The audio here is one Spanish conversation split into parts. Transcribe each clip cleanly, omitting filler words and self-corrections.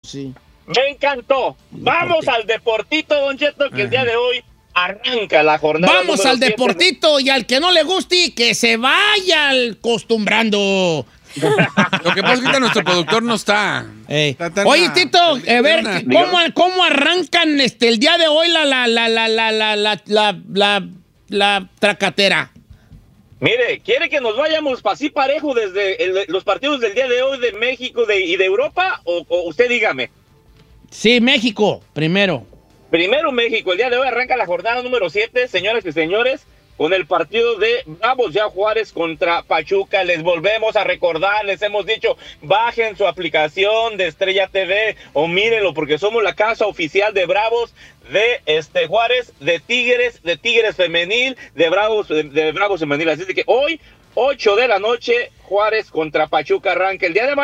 Sí. Me encantó. Vamos al deportito, Don Cheto, que el día de hoy arranca la jornada. Vamos al deportito y al que no le guste, que se vaya acostumbrando. Lo que pasa es que ahorita nuestro productor no está. Oye, Tito, a ver, ¿cómo arrancan el día de hoy la tracatera? Mire, ¿quiere que nos vayamos así parejo desde los partidos del día de hoy de México y de Europa? O usted dígame. Sí, México, primero. Primero México, el día de hoy arranca la jornada número 7, señoras y señores, con el partido de Bravos ya Juárez contra Pachuca. Les volvemos a recordar, les hemos dicho, bajen su aplicación de Estrella TV o mírenlo, porque somos la casa oficial de Bravos, de Juárez, de Tigres femenil, de Bravos femenil. Así que hoy, 8 de la noche, Juárez contra Pachuca arranca. El día de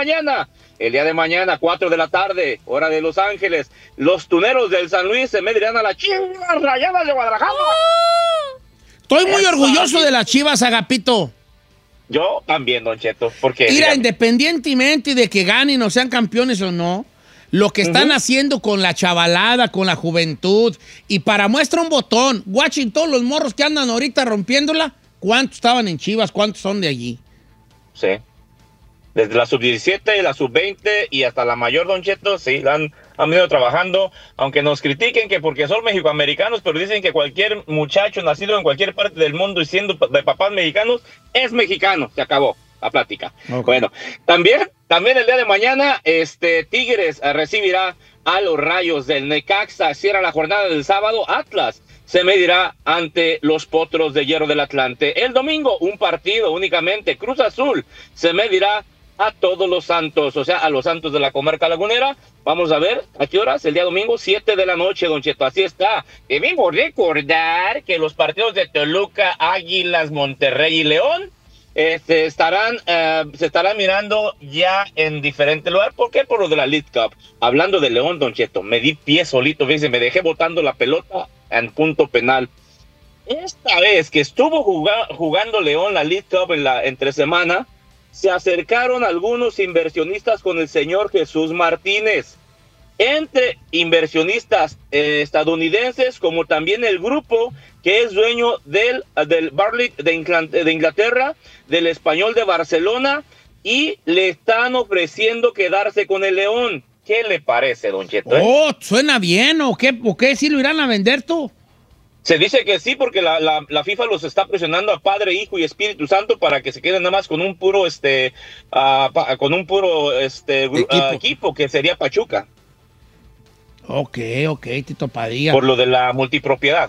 mañana, 4 de la tarde, hora de Los Ángeles, los Tuneros del San Luis se medirán a las Chivas Rayadas de Guadalajara. Estoy muy orgulloso de las Chivas, Agapito. Yo también, Don Cheto, porque... Mira, independientemente de que ganen o sean campeones o no, lo que están haciendo con la chavalada, con la juventud, y para muestra un botón, watching todos los morros que andan ahorita rompiéndola, ¿cuántos estaban en Chivas? ¿Cuántos son de allí? Sí. Desde la sub-17, la sub-20 y hasta la mayor, Don Cheto, sí, han venido trabajando, aunque nos critiquen que porque son mexicoamericanos, pero dicen que cualquier muchacho nacido en cualquier parte del mundo y siendo de papás mexicanos, es mexicano. Se acabó la plática. Okay. Bueno, también el día de mañana, Tigres recibirá a los Rayos del Necaxa. Cierra la jornada del sábado, Atlas se medirá ante los Potros de Hierro del Atlante. El domingo, un partido únicamente, Cruz Azul se medirá a Todos los Santos, o sea, a los Santos de la Comarca Lagunera. Vamos a ver, ¿a qué horas? El día domingo, 7 de la noche, Don Cheto, así está. Debemos recordar que los partidos de Toluca, Águilas, Monterrey y León se estarán mirando ya en diferente lugar. ¿Por qué? Por lo de la League Cup. Hablando de León, Don Cheto, me di pie solito, fíjense, me dejé botando la pelota en punto penal. Esta vez que estuvo jugando León la League Cup entre semana, se acercaron algunos inversionistas con el señor Jesús Martínez. Entre inversionistas estadounidenses, como también el grupo que es dueño del Barley de Inglaterra, del Español de Barcelona, y le están ofreciendo quedarse con el León. ¿Qué le parece, Don Cheto? Oh, suena bien, ¿o qué? ¿Por qué sí lo irán a vender tú? Se dice que sí, porque la FIFA los está presionando a Padre, Hijo y Espíritu Santo para que se queden nada más con un puro equipo, que sería Pachuca. Ok, Tito Padilla. Por lo de la multipropiedad.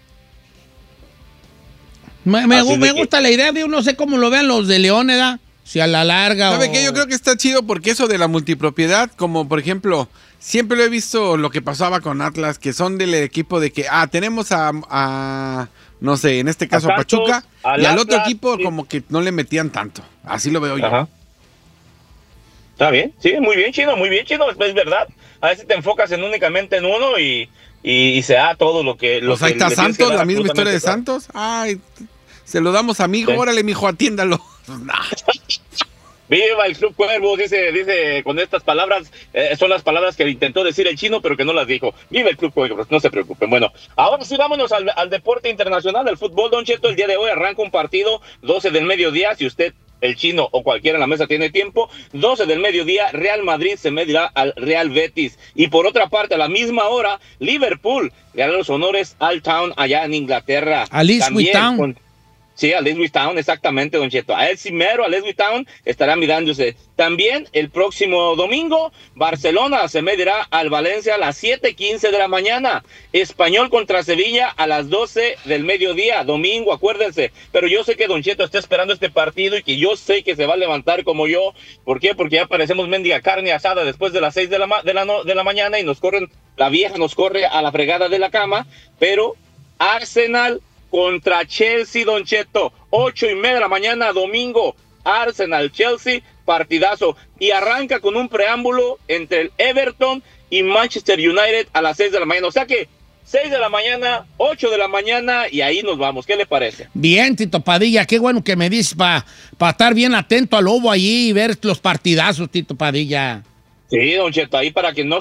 Me gusta la idea, no sé cómo lo vean los de León, ¿verdad? Si a la larga. ¿Sabe qué? Yo creo que está chido porque eso de la multipropiedad, como por ejemplo, siempre lo he visto lo que pasaba con Atlas, que son del equipo de que, tenemos a no sé, en este caso a Pachuca, y al otro equipo como que no le metían tanto. Así lo veo yo. Ajá. Está bien, sí, muy bien, Chino, es verdad. A veces te enfocas únicamente en uno y se da todo lo que... Pues ahí está Santos, la misma historia de Santos. Ay, se lo damos a mi hijo, órale, mijo, atiéndalo. Viva el Club Cuervos, dice con estas palabras, son las palabras que intentó decir el Chino, pero que no las dijo. Viva el Club Cuervos, no se preocupen. Bueno, ahora sí vámonos al deporte internacional, al fútbol, Don Cheto. El día de hoy arranca un partido, 12 del mediodía, si usted, el Chino o cualquiera en la mesa tiene tiempo, 12 del mediodía, Real Madrid se medirá al Real Betis. Y por otra parte, a la misma hora, Liverpool le hará los honores al Town allá en Inglaterra. Al Ipswich Town. Sí, al Ipswich Town, exactamente, Don Cheto. A él primero, al Ipswich Town, estará mirándose. También el próximo domingo, Barcelona se medirá al Valencia a las 7:15 de la mañana. Español contra Sevilla a las 12 del mediodía, domingo, acuérdense. Pero yo sé que Don Cheto está esperando este partido y que yo sé que se va a levantar como yo. ¿Por qué? Porque ya parecemos mendiga carne asada después de las 6 de la mañana y la vieja nos corre a la fregada de la cama. Pero Arsenal contra Chelsea, Don Cheto, 8:30 de la mañana, domingo, Arsenal-Chelsea, partidazo. Y arranca con un preámbulo entre el Everton y Manchester United a las 6 de la mañana. O sea que 6 de la mañana, 8 de la mañana y ahí nos vamos. ¿Qué le parece? Bien, Tito Padilla, qué bueno que me dices para estar bien atento al lobo allí y ver los partidazos, Tito Padilla. Sí, Don Cheto, ahí para que no